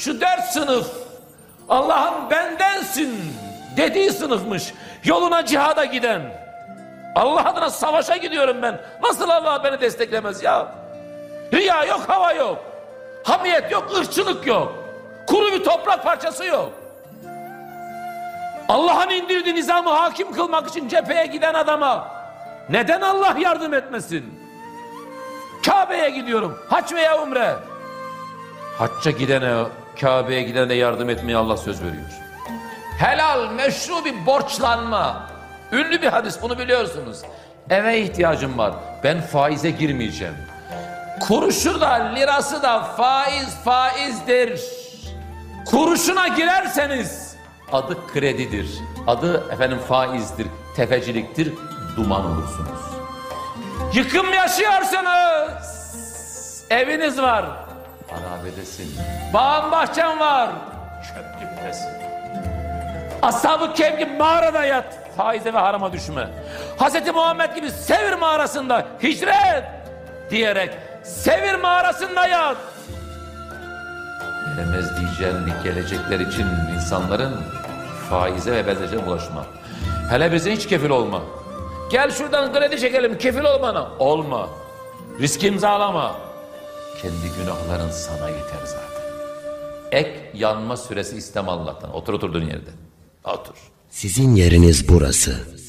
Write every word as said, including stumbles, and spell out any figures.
şu dört sınıf Allah'ın bendensin dediği sınıfmış. Yoluna cihada giden. Allah adına savaşa gidiyorum ben. Nasıl Allah beni desteklemez ya? Riya yok, hava yok. Hamiyet yok, ırkçılık yok. Kuru bir toprak parçası yok. Allah'ın indirdiği nizamı hakim kılmak için cepheye giden adama neden Allah yardım etmesin? Kabe'ye gidiyorum. Hac veya umre. Hacca gidene, Kabe'ye gidene de yardım etmeye Allah söz veriyor. Helal, meşru bir borçlanma. Ünlü bir hadis, bunu biliyorsunuz. Eve ihtiyacım var. Ben faize girmeyeceğim. Kuruşu da lirası da faiz faizdir. Kuruşuna girerseniz adı kredidir. Adı efendim faizdir, tefeciliktir, duman olursunuz. Yıkım yaşıyorsanız eviniz var, harabedesin. Bağın bahçen var, çöplüktesin. Ashab-ı Kehf gibi mağarada yat, faize ve harama düşme. Hazreti Muhammed gibi Sevir mağarasında hicret diyerek Sevir mağarasında yat. Gelemez diyeceğim bir gelecekler için insanların faize ve benzeri bulaşma. Hele bize hiç kefil olma. Gel şuradan kredi çekelim, kefil ol bana. Olma. Risk imzalama. Kendi günahların sana yeter zaten. Ek yanma süresi istem Allah'tan. Otur oturduğun yerde. Otur. Sizin yeriniz burası.